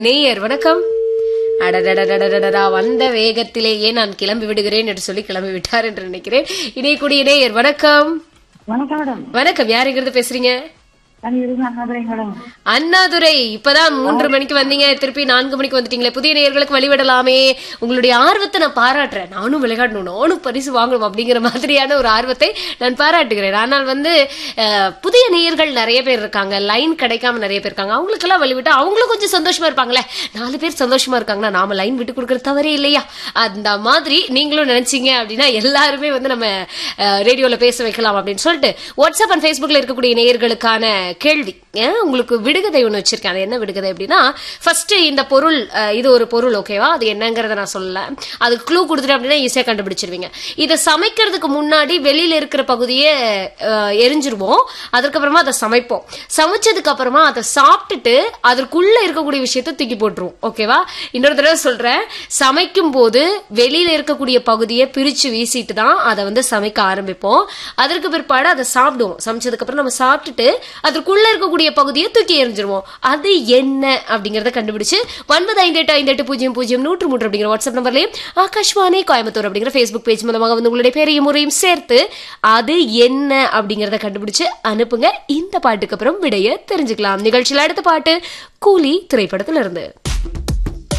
நேயர் வணக்கம். அடடடடடடடா, வந்த வேகத்திலேயே நான் கிளம்பி விடுகிறேன் என்று சொல்லி கிளம்பி விட்டார் என்று நினைக்கிறேன். இணையக்கூடிய நேயர் வணக்கம். வணக்கம் மேடம். வணக்கம், யாருங்கிறது பேசுறீங்க? அண்ணாதுரை மேடம். அண்ணாதுரை, இப்பதான் 3 மணிக்கு வந்தீங்க, திருப்பி 4 மணிக்கு வந்துட்டீங்களே. புதிய நேயர்களுக்கு வழிவிடலாமே. உங்களுடைய ஆர்வத்தை நான் பாராட்டுறேன். நானும் விளையாடணும், நானும் பரிசு வாங்கணும் அப்படிங்கிற மாதிரியான ஒரு ஆர்வத்தை நான் பாராட்டுகிறேன். ஆனால் புதிய நேயர்கள் நிறைய பேர் இருக்காங்க, லைன் கிடைக்காம நிறைய பேர் இருக்காங்க. அவங்களுக்கெல்லாம் வழிவிட்டு அவங்களும் கொஞ்சம் சந்தோஷமா இருப்பாங்களே. 4 பேர் சந்தோஷமா இருக்காங்கன்னா நாம லைன் விட்டு கொடுக்கறது தவறே இல்லையா? அந்த மாதிரி நீங்களும் நினைச்சீங்க அப்படின்னா எல்லாருமே நம்ம ரேடியோல பேச வைக்கலாம் அப்படின்னு சொல்லிட்டு வாட்ஸ்அப் அண்ட் ஃபேஸ்புக்ல இருக்கக்கூடிய நேயர்களுக்கான கேள்வி. உங்களுக்கு விடுகதை ஒண்ணு வச்சிருக்கேன். அது என்ன விடுகதை அப்படின்னா, ஃபர்ஸ்ட் இந்த பொருள், இது ஒரு பொருள், ஓகேவா? அது என்னங்கறத நான் சொல்லல. அது க்ளூ கொடுத்துட்டேன் அப்படின்னா ஈஸியா கண்டுபிடிச்சிருவீங்க. இதை சமைக்கிறதுக்கு முன்னாடி வெளியில இருக்கிற பகுதியை எரிஞ்சிருவோம், அதுக்கப்புறமா அதை சமைப்போம். சமைச்சதுக்கு அப்புறமா அதை சாப்பிட்டுட்டு அதற்குள்ள இருக்கக்கூடிய விஷயத்தை தூக்கி போட்டுருவோம், ஓகேவா? இன்னொரு தடவை சொல்றேன். சமைக்கும் போது வெளியில இருக்கக்கூடிய பகுதியை பிரிச்சு வீசிட்டு தான் அதை சமைக்க ஆரம்பிப்போம். அதற்கு பிற்பாடு அதை சாப்பிடுவோம். சமைச்சதுக்கு அப்புறம் நம்ம சாப்பிட்டுட்டு அதற்குள்ள இருக்கக்கூடிய பகுதியை தூக்கி எறிஞ்சிருவோம். அது என்ன அப்படிங்கறத கண்டுபிடிச்சு 9585800103 அப்படிங்கிற வாட்ஸ்அப் நம்பர்லயும் ஆகாஷ்வாணி கோயம்புத்தூர் அப்படிங்கிற Facebook பேஜ் மூலமாக உங்களுடைய பேரையும் முறையும் சேர்த்து அது என்ன அப்படிங்கறத கண்டுபிடிச்சு அனுப்புங்க. இந்த பாட்டுக்கு அப்புறம் விடைய தெரிஞ்சுக்கலாம். நிகழ்ச்சியில் அடுத்த பாட்டு கூலி திரைப்படத்துல இருந்து.